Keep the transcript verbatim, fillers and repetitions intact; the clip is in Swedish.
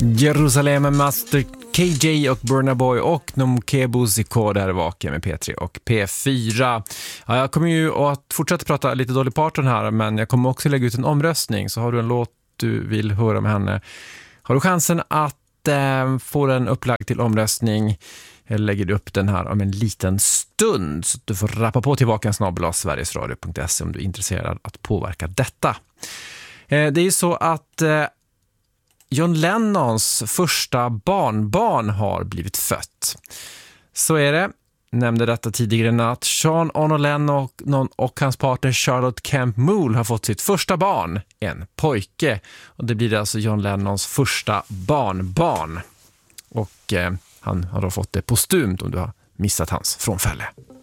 Jerusalem med Master K J och Burna Boy och Nomkebo Ziko där vaken med P tre och P fyra. Ja, jag kommer ju att fortsätta prata lite Dolly Parton här, men jag kommer också lägga ut en omröstning. Så har du en låt du vill höra med henne, har du chansen att eh, få den upplagd till omröstning. Jag lägger upp den här om en liten stund, så du får rappa på till vaken snabel-a sverigesradio punkt se om du är intresserad att påverka detta. Eh, det är ju så att eh, John Lennons första barnbarn har blivit fött. Så är det. Nämnde detta tidigare natt. Sean Ono Lennon och, och hans partner Charlotte Kemp Moole har fått sitt första barn, en pojke. Och det blir alltså John Lennons första barnbarn. Och eh, han har då fått det postumt om du har missat hans frånfälle.